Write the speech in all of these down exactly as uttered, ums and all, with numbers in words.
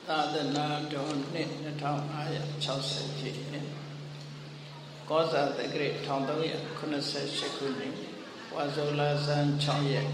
သာသနာတော်နှစ်နှစ်ထောင်၅ရာ၆၀ပြည့်နှစ်ကောဇာတက္ကရာ၁၃၇၈ခုနှစ်ဝါဆိုလဆန်း၆ရက်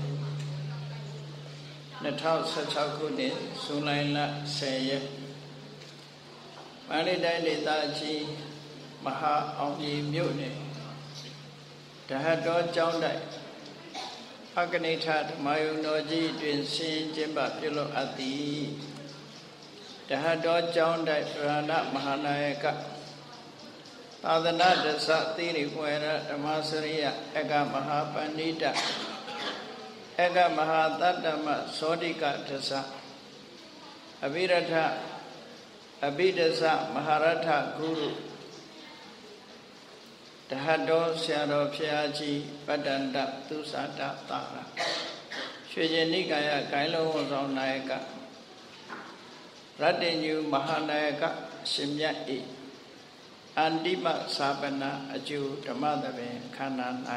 ၂၀၁၆ခုနှစ်ဇူလိုင်လ၁၀ရက်မန္တလေးတိုင်းဒေသကြီးမဟာအောင်ကြီးမြို့နယ်တဟတ်တော်ကျောင်းတိုက်အကနိဋ္ဌဓမ္မယုံတော်ကြီးတွင်ဆင်းကျင်းပပြုလုပ်အပ်သည်တဟတ်တော်ကျောင်းတိုက်ဗရဏမဟာနာယကသာသနာတစ္ဆသီရိဝေရဓမ္မစရိယအကမဟာပဏိတအကမဟာတတ္တမသောတိကတစ္ဆအဘိရထအဘိဒစ္စမဟာရထဂုရုတဟတ်တော်ဆရာတော်ဖျားကြီးပတ္တန္တသုစာတသာရရွှေကျင်နိကာယဂိုင်းလုံးဝန်ဆောင်နာယကရတ္တညုမဟာနာယကရှင်မြတ်ဤအန္တိမသာပနာအကျိုးဓမ္မသဘင်ခန္ဓာ၌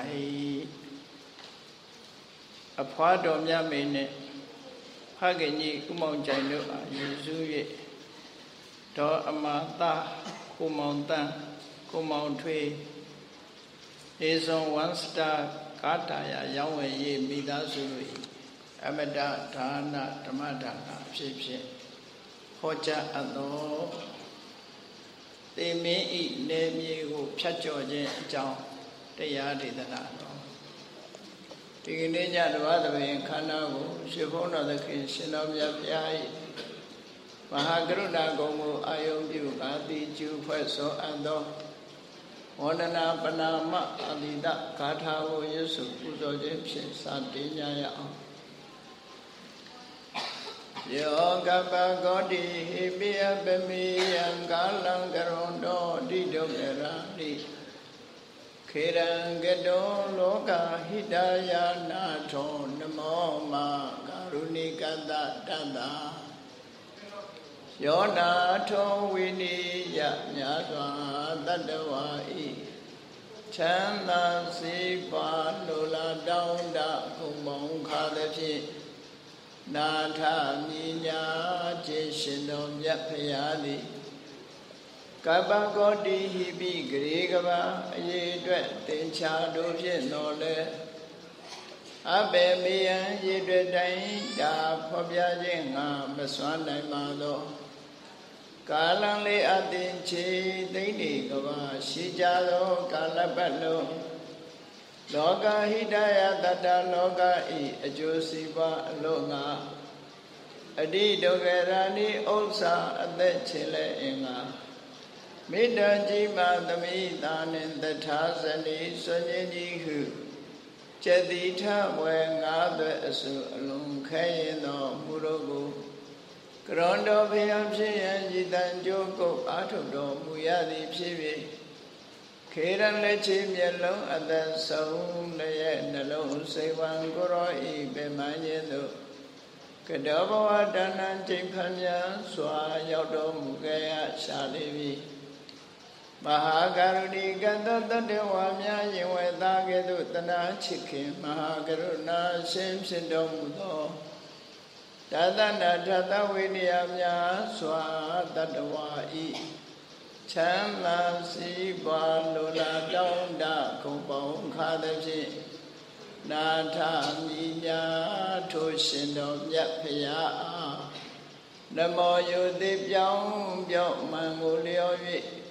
အဖွားတော်မြတ်မင်းနှင့်ဖခင်ကြီးဥမောင်ကြိုင်တို့အားယူစု၍ဒေါ်အမသာကိုမောင်တန်းကိုမောင်ထွေးနေဆောင်ဝမ်စတာကာတာယာရောင်းဝယ်ရေးမိသားစုတို့အမတဒါနဓမ္မဒါနဖြစ်ဖြစ်ဟောကြားအပ်သောသေမင်းဤနေမြေကိုဖြတ်ကျော်ခြင်းအကြောင်းတရားဒေသနာတော်ဒီကနေ့ညတပါးသဘင်ခန္ဓာကိုရှင်ဘုန်းတော်သခင်ရှင်တော်မြတ်ဘုရား၏မဟာကရုဏာဂုဏ်ကိုအာယုံပြုကာတိကျူဖွဲ့ဆိုအပ်သောဝန္ဒနာပနာမအတိတဂါထာကိုရွတ်ဆိုပူဇော်ခြင်းဖြင့်စတင်ကြရအောင်ယောကပဂောတိဟိပိယပမေယံကာလံကရွန်တောတိဒုက္ခရာတိခေရံကတောလောကဟိတယာနာထောနမောမကာရုဏိကတတတ္တယောနာထောဝိနိယမြတ်စွာတတ္တဝါဤချမ်းသာစေပါလိုလားတောင်းတခုံပေါင်းခါသည်ဖြင့်နာထမြညာခြင်းရှင်တော်မြတ်ဖရာသည်ကပ္ပဂောတိဟိပိဂရေကဘာအရေးအတွက်သင်္ချာတို့ဖြင့်တော်လဲအဘေမေယံရေတွေ့တိုင်းဒါဖော်ပြခြင်းငါမစွမ်းနိုင်ပါသောကာလံလေးအသင်ချေသိမ့်နေကဘာရှိကြသောကာလပတ်လုံးလောကဟိတယတတ္တလောကဤအကျိုးစီးပွားအလို့ငါအတိဒုက္ခရာနိဥစ္စာအသက်ချေလဲအင်္ဂါမေတ္တာကြီးမှသမိတာနှင့်တထာဇနီဆွဉ္ဉ္ကြီးဟုကျတိထဝေငါးသွဲအစုအလုံးခဲရင်သောမူတို့ကိုကရွန်တော်ဖျားဖြစ်ရန်ဤတန်ကြိုးကုတ်အာထုတော်မူရသည်ဖြစ်၍ခေရန်လက်ချေမျက်လုံးအသက်ဆုံးလည်းနှလုံးစိတ်ဝံကိုရောဤပေမှန်ခြင်းသို့ကတောဘဝတဏ္ဏချိန်ဖန်များစွာရောက်တော်မူခဲ့ရရှာလိမ့်မည်မဟာကရုဏီကတတတ္တဝါများရင်ဝဲသားကဲ့သို့တနာချစ်ခင်မဟာကရုဏာရှင်ဖြစ်တော်မူသောတသနာထသဝိနည်းများစွာတတ္တဝါဤချမ်းသာစီးပွားလိုလားတောင်းတခုံပေါင်းခါသည်ဖြင့်နာထမြညာထိုရှင်တော်မြတ်ဖရာအားနမောယုတိပြောင်းပြောင်းမှန်ကိုလျော်၍